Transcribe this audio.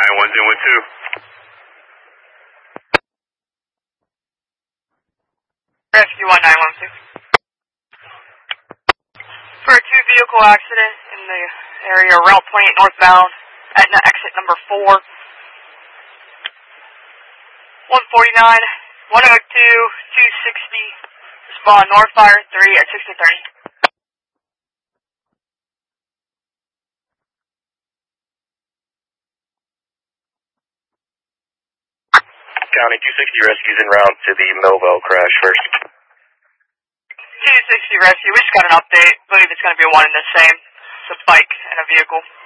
91012. Rescue 1912. For a two-vehicle accident in the area Route 28 northbound, Etna exit number 4. 149, 102, 260. Respond Northfire 3 at 6030. County 260 rescues en route to the Melville crash first. 260 rescue, we just got an update. I believe it's going to be one and the same. It's a bike and a vehicle.